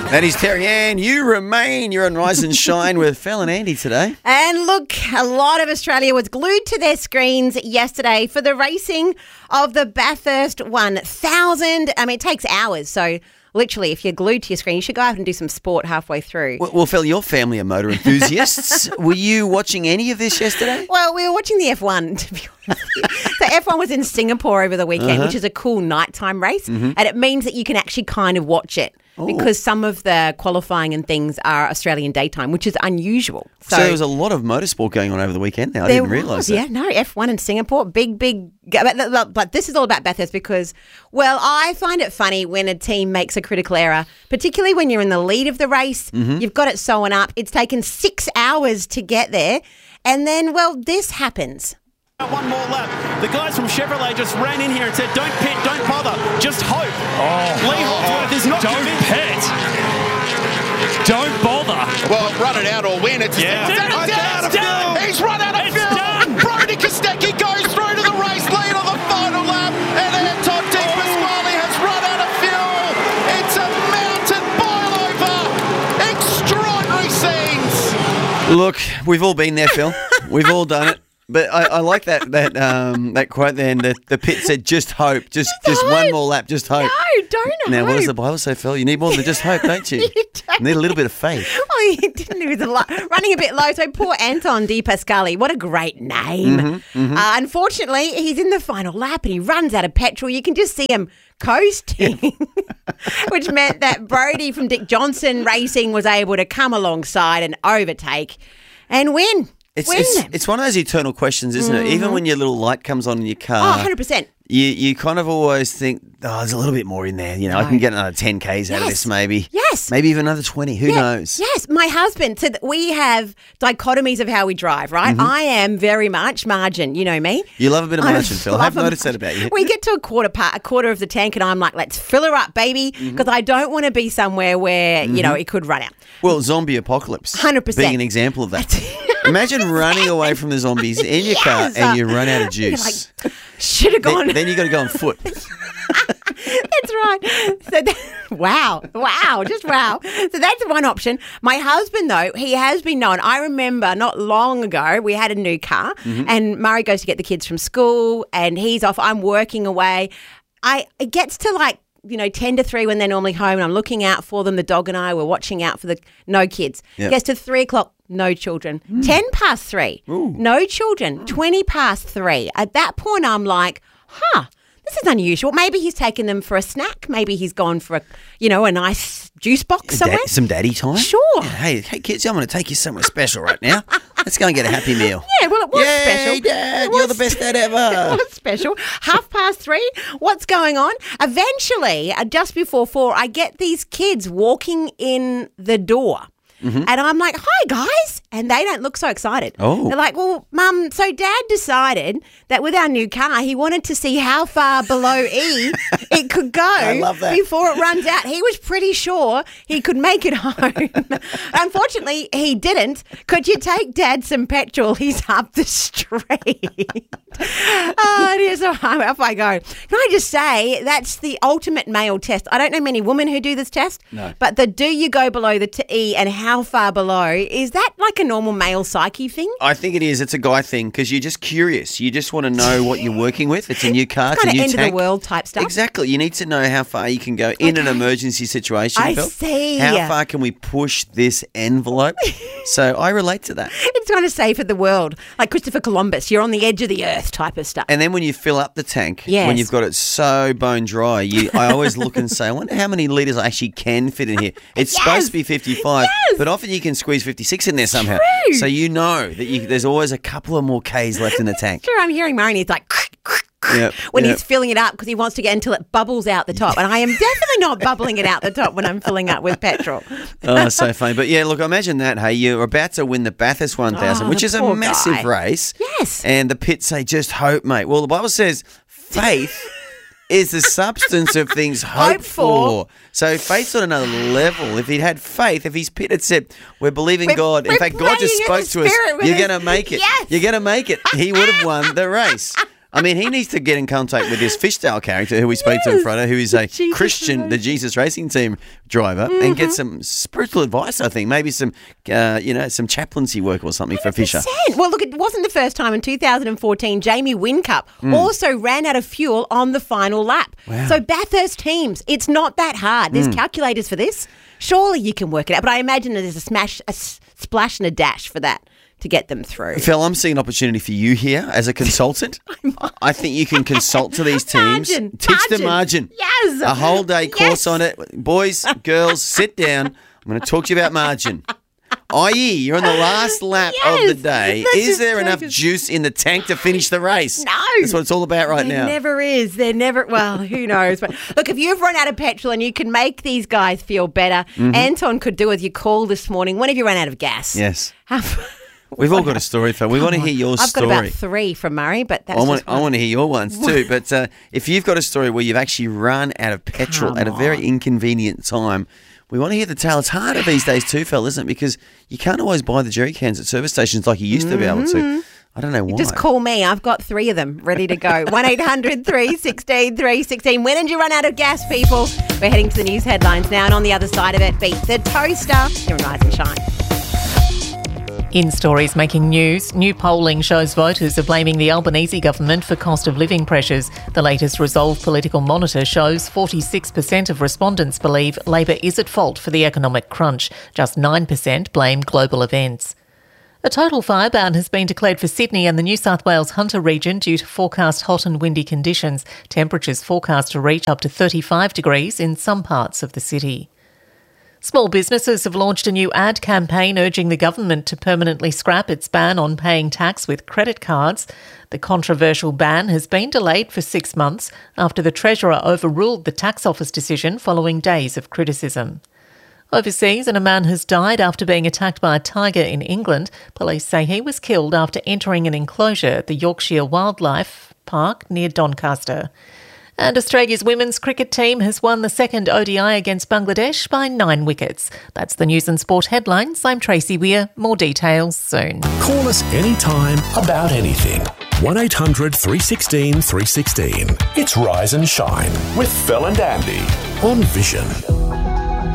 That is Terry Ann. You remain. You're on Rise and Shine with Phil and Andy today. And look, a lot of Australia was glued to their screens yesterday for the racing of the Bathurst 1000. I mean, it takes hours, so literally, if you're glued to your screen, you should go out and do some sport halfway through. Well, Phil, your family are motor enthusiasts. Were you watching any of this yesterday? Well, we were watching the F1, to be honest. So F1 was in Singapore over the weekend, which is a cool nighttime race, and it means that you can actually kind of watch it. Because some of the qualifying and things are Australian daytime, which is unusual. So there was a lot of motorsport going on over the weekend now. I didn't realise that. Yeah, no, F1 in Singapore, big. But this is all about Bathurst because, well, I find it funny when a team makes a critical error, particularly when you're in the lead of the race. You've got it sewn up. It's taken 6 hours to get there. And then, well, this happens. One more lap. The guys from Chevrolet just ran in here and said, don't pit, don't bother, just hope. Lee Holdsworth is not convinced. Don't pit. Don't bother. Well, run it out or win. It's Yeah. down. It's done. He's run out of It's fuel. done. Brody Kostecki goes through to the race lead on the final lap. And Anton Di Pasquale has run out of fuel. It's a mountain boil-over. Extraordinary scenes. Look, we've all been there, Phil. We've all done it. But I like that quote there. And the pit said, just hope. Just one more lap, just hope. No, don't hope. Now, what does the Bible say, Phil? You need more than just hope, don't you? You don't. You need a little bit of faith. Oh, he didn't. He was running a bit low. So poor Anton Di Pasquale. What a great name. Unfortunately, he's in the final lap and he runs out of petrol. You can just see him coasting, which meant that Brody from Dick Johnson Racing was able to come alongside and overtake and win. It's one of those eternal questions, isn't it? Even when your little light comes on in your car. Oh, 100%. You kind of always think, there's a little bit more in there. You know, I can get another 10 Ks out of this maybe. Yes. Maybe even another 20. Who knows? Yes. My husband said that we have dichotomies of how we drive, right? I am very much margin. You know me. You love a bit of margin, Phil. I've noticed that about you. We get to a quarter of the tank and I'm like, let's fill her up, baby, because I don't want to be somewhere where, you know, it could run out. Well, zombie apocalypse. 100%. Being an example of that. Imagine running away from the zombies in your car and you run out of juice. Like, should have gone. Then you got to go on foot. That's right. So wow, just wow. So that's one option. My husband, though, he has been known. I remember not long ago, we had a new car and Murray goes to get the kids from school and he's off. I'm working away. It gets to like, 10 to 3 when they're normally home and I'm looking out for them. The dog and I were watching out for no kids. Yep. It gets to 3 o'clock, no children. 10 past 3, no children. 20 past 3. At that point, I'm like, this is unusual. Maybe he's taken them for a snack. Maybe he's gone for a nice juice box somewhere. Some daddy time? Sure. Yeah, hey, kids, I'm going to take you somewhere special right now. Let's go and get a Happy Meal. Yeah, well, it was special. Yay, Dad, you're the best dad ever. It was special. 3:30. What's going on? Eventually, just before 4, I get these kids walking in the door. And I'm like, hi, guys. And they don't look so excited. Oh. They're like, well, Mum, so Dad decided that with our new car, he wanted to see how far below E it could go love that. before it runs out. He was pretty sure he could make it home. Unfortunately, he didn't. Could you take Dad some petrol? He's up the street. So off I go. Can I just say, that's the ultimate male test. I don't know many women who do this test. No. But the do you go below the E and how far below, is that like a normal male psyche thing? I think it is. It's a guy thing because you're just curious. You just want to know what you're working with. It's a new car. It's a new end tank. of the world type stuff. Exactly. You need to know how far you can go in an emergency situation. I Phil. see. How far can we push this envelope? So I relate to that. It's kind of safe at the world. Like Christopher Columbus, you're on the edge of the earth type of stuff. And then when you fill up the tank, Yes. when you've got it so bone dry, I always look and say, I wonder how many litres I actually can fit in here. It's supposed to be 55, but often you can squeeze 56 in there somehow. True. So you know that there's always a couple of more Ks left in the tank. Sure, I'm hearing Murray and he's like, when he's filling it up because he wants to get until it bubbles out the top. And I am definitely not bubbling it out the top when I'm filling up with petrol. Oh, so funny. But yeah, look, imagine that. Hey, you're about to win the Bathurst 1000, which is a massive race. Yes. And the pits say, just hope, mate. Well, the Bible says faith is the substance of things hoped for. So faith's on another level. If he'd had faith, if his pit had said, we're believing God. In fact, God just spoke to us. You're going to make it. Yes. You're going to make it. He would have won the race. I mean, he needs to get in contact with this Fishdale character who we spoke to on Friday, who is a Christian, the Jesus Racing Team driver, and get some spiritual advice, I think. Maybe some, some chaplaincy work or something for Fisher. Well, look, it wasn't the first time. In 2014, Jamie Whincup also ran out of fuel on the final lap. Wow. So Bathurst teams, it's not that hard. There's calculators for this. Surely you can work it out. But I imagine there's a splash and a dash for that to get them through. Phil, I'm seeing an opportunity for you here as a consultant. I think you can consult to these teams. Teach them margin. Yes. A whole day course on it. Boys, girls, sit down. I'm going to talk to you about margin. I.e., you're on the last lap of the day. Is there enough juice in the tank to finish the race? No. That's what it's all about now. There never is. Well, who knows? But look, if you've run out of petrol and you can make these guys feel better, Anton could do as you called this morning. When have you run out of gas? Yes. We've all got a story, Phil. We want to hear your story. I've got about 3 from Murray, but that's I want to hear your ones too. But if you've got a story where you've actually run out of petrol at a very inconvenient time, we want to hear the tale. It's harder these days too, Phil, isn't it? Because you can't always buy the jerry cans at service stations like you used to be able to. I don't know why. Just call me. I've got 3 of them ready to go. 1-800 316 316. When did you run out of gas, people? We're heading to the news headlines now, and on the other side of it, beat the toaster. Here in Rise and Shine. In stories making news, new polling shows voters are blaming the Albanese government for cost of living pressures. The latest Resolve Political Monitor shows 46% of respondents believe Labor is at fault for the economic crunch. Just 9% blame global events. A total fire ban has been declared for Sydney and the New South Wales Hunter region due to forecast hot and windy conditions. Temperatures forecast to reach up to 35 degrees in some parts of the city. Small businesses have launched a new ad campaign urging the government to permanently scrap its ban on paying tax with credit cards. The controversial ban has been delayed for 6 months after the Treasurer overruled the tax office decision following days of criticism. Overseas, and a man has died after being attacked by a tiger in England. Police say he was killed after entering an enclosure at the Yorkshire Wildlife Park near Doncaster. And Australia's women's cricket team has won the second ODI against Bangladesh by 9 wickets. That's the news and sport headlines. I'm Tracy Weir. More details soon. Call us anytime about anything. 1-800 316 316. It's Rise and Shine with Phil and Andy on Vision.